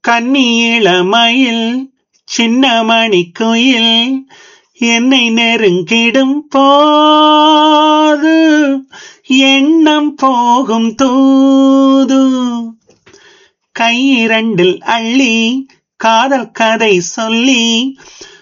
கன்னி இளமயில் சின்னமணி குயில் என்னை நெருங்கிடும் போது எண்ணம் போகும் தூது கை இரண்டில் அள்ளி காதல் கதை சொல்லி